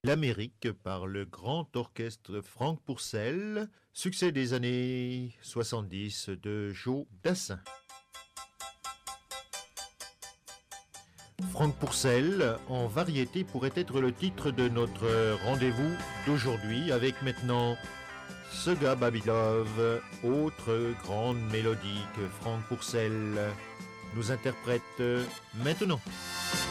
L'Amérique par le grand orchestre Franck Pourcel, succès des années 70 de Joe Dassin. Franck Pourcel en variété pourrait être le titre de notre rendez-vous d'aujourd'hui, avec maintenant Sega Babylove, autre grande mélodie que Franck Pourcel nous interprète maintenant.